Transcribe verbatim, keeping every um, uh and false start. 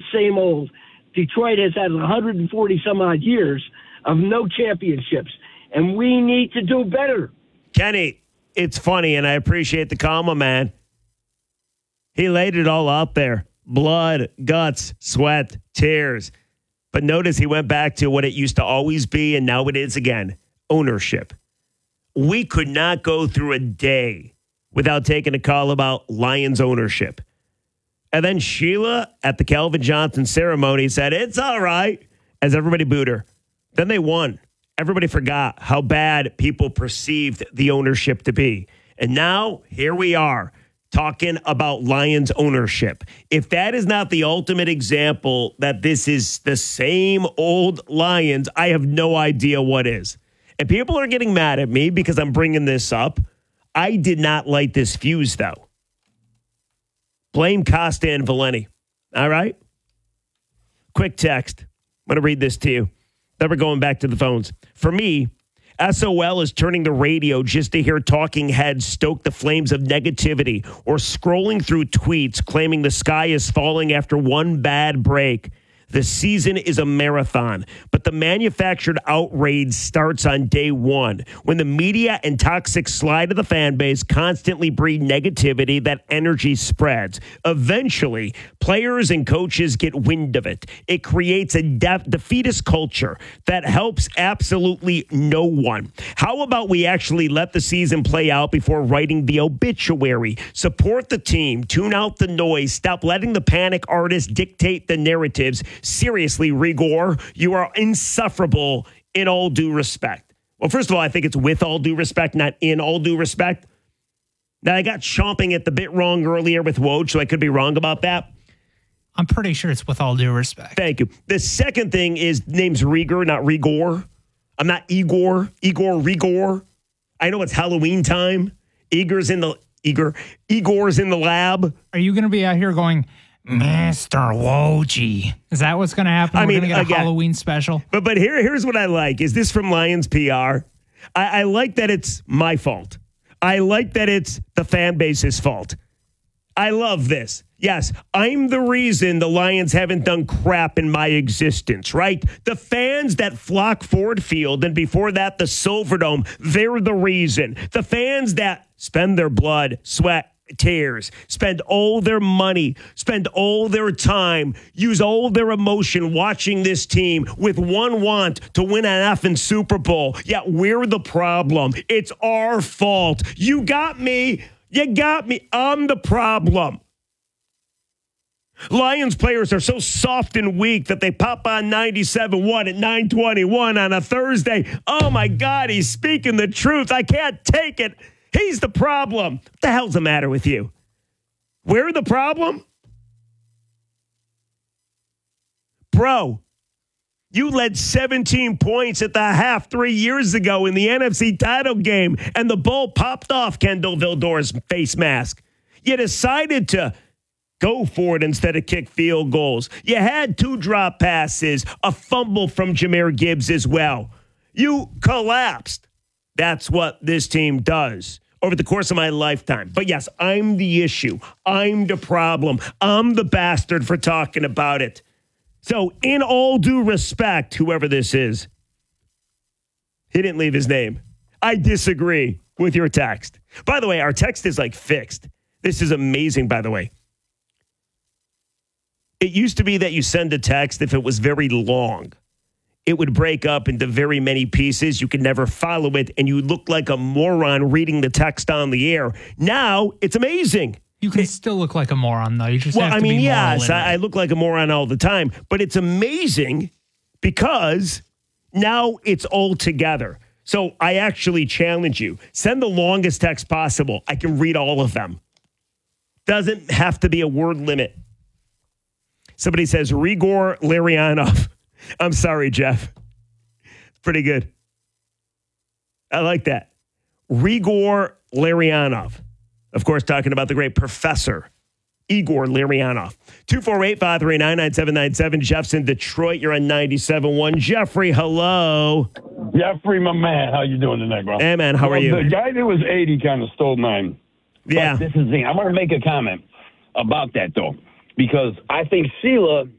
same old. Detroit has had one hundred forty some odd years of no championships, and we need to do better. Kenny, it's funny, and I appreciate the comment, man. He laid it all out there. Blood, guts, sweat, tears. But notice he went back to what it used to always be, and now it is again, ownership. We could not go through a day without taking a call about Lions ownership. And then Sheila at the Calvin Johnson ceremony said, it's all right, as everybody booed her. Then they won. Everybody forgot how bad people perceived the ownership to be. And now, here we are, talking about Lions ownership. If that is not the ultimate example that this is the same old Lions, I have no idea what is. And people are getting mad at me because I'm bringing this up. I did not light this fuse, though. Blame Costa and Valenti. All right? Quick text. I'm going to read this to you. Then we're going back to the phones. For me, S O L is turning the radio just to hear talking heads stoke the flames of negativity or scrolling through tweets claiming the sky is falling after one bad break. The season is a marathon, but the manufactured outrage starts on day one when the media and toxic slide of the fan base constantly breed negativity. That energy spreads. Eventually, players and coaches get wind of it. It creates a def- defeatist culture that helps absolutely no one. How about we actually let the season play out before writing the obituary? Support the team. Tune out the noise. Stop letting the panic artists dictate the narratives. Seriously, Rigor, you are insufferable in all due respect. Well, first of all, I think it's with all due respect, not in all due respect. Now, I got chomping at the bit wrong earlier with Woj, so I could be wrong about that. I'm pretty sure it's with all due respect. Thank you. The second thing is name's Rigor, not Rigor. I'm not Igor. Igor, Rigor. I know it's Halloween time. Igor's in the Igor. Igor's in the lab. Are you going to be out here going, Mister Woj? Is that what's going to happen? I We're mean, going to get a again, Halloween special. But but here here's what I like. Is this from Lions P R? I, I like that it's my fault. I like that it's the fan base's fault. I love this. Yes, I'm the reason the Lions haven't done crap in my existence, right? The fans that flock Ford Field and before that the Silverdome, they're the reason. The fans that spend their blood, sweat, tears, spend all their money, spend all their time, use all their emotion watching this team with one want to win an effing Super Bowl. Yet we're the problem. It's our fault. You got me. You got me. I'm the problem. Lions players are so soft and weak that they pop on ninety-seven point one at nine twenty-one on a Thursday. Oh, my God, he's speaking the truth. I can't take it. He's the problem. What the hell's the matter with you? We're the problem? Bro, you led seventeen points at the half three years ago in the N F C title game, and the ball popped off Kendall Vildor's face mask. You decided to go for it instead of kick field goals. You had two drop passes, a fumble from Jahmyr Gibbs as well. You collapsed. That's what this team does over the course of my lifetime. But yes, I'm the issue. I'm the problem. I'm the bastard for talking about it. So in all due respect, whoever this is, he didn't leave his name. I disagree with your text. By the way, our text is like fixed. This is amazing, by the way. It used to be that you send a text if it was very long. It would break up into very many pieces. You could never follow it, and you look like a moron reading the text on the air. Now, it's amazing. You can it, still look like a moron, though. You just well, have to I mean, be yes, I, I look like a moron all the time, but it's amazing because now it's all together. So I actually challenge you. Send the longest text possible. I can read all of them. Doesn't have to be a word limit. Somebody says, Rigor Larionov. I'm sorry, Jeff. It's pretty good. I like that. Rigor Larionov. Of course, talking about the great Professor Igor Larionov. two four eight, five three nine, nine seven nine seven. Jeff's in Detroit. You're on ninety-seven point one. Jeffrey, hello. Jeffrey, my man. How you doing tonight, bro? Hey, man. How well, are you? The guy that was eighty kind of stole mine. Yeah. But this is the thing. I want to make a comment about that, though, because I think Sheila